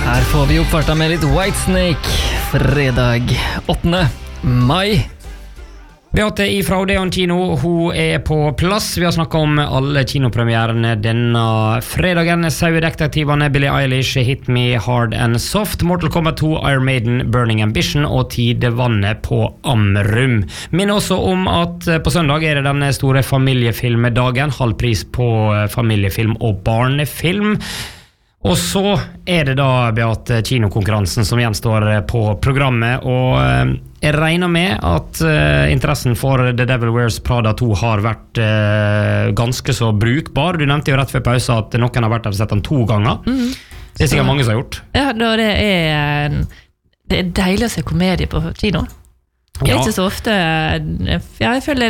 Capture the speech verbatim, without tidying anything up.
Her får vi oppvarta med litt Whitesnake. Fredag åttende mai. Beate ifra Odeon kino, hun er på plass. Vi har snakket om alle kinopremierene denne fredagen. Sauedetektivene, Billie Eilish, Hit Me Hard and Soft, Mortal Kombat to, Iron Maiden, Burning Ambition og Tidevannet på Amrum. Minner også om at på søndag er det den store familiefilmdagen, halv pris på familiefilm og barnefilm. Og så er det da, Beate, kinokonkurransen som gjenstår på programmet, og jeg regner med at uh, interessen for The Devil Wears Prada to har vært uh, ganske så brukbar. Du nevnte jo rett før pause at noen har vært der og sett den to ganger. Mm. Det er sikkert så mange som har gjort. Ja, det er, det er deilig å se komedie på kino. Det er ja. Ikke så ofte, ja, jeg føler